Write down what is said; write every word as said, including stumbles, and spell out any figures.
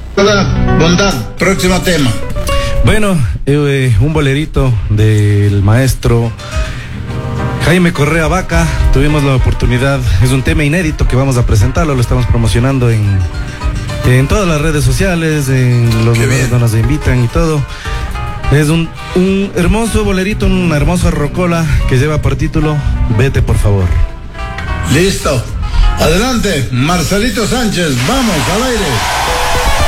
Bondad, próximo tema. Bueno, eh, un bolerito del maestro Jaime Correa Vaca. Tuvimos la oportunidad, es un tema inédito que vamos a presentarlo, lo estamos promocionando en, en todas las redes sociales, en los Qué lugares bien. donde nos invitan y todo. Es un, un hermoso bolerito, una hermosa rocola que lleva por título Vete por favor. Listo. Adelante, Marcelito Sánchez, vamos al aire.